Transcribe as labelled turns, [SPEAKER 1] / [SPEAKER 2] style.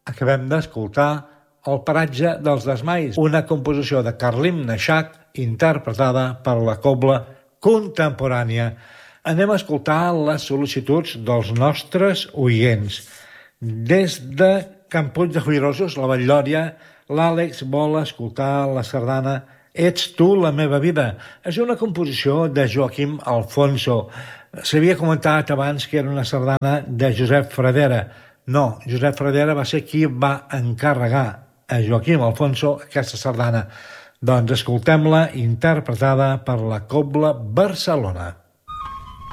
[SPEAKER 1] Acabem d'escoltar El paratge dels desmais, una composició de Carlim Naixac interpretada per la Cobla Contemporània. Anem a escoltar les sol·licituds dels nostres oients. Des de Campuig de Fuirosos, la Batllòria, l'Àlex vol escoltar la sardana Ets tu la meva vida. És una composició de Joaquim Alfonso. S'havia comentat abans que era una sardana de Josep Fradera. No, Josep Fradera va ser qui va encarregar a Joaquim Alfonso aquesta sardana. Doncs escoltem-la interpretada per la Cobla Barcelona.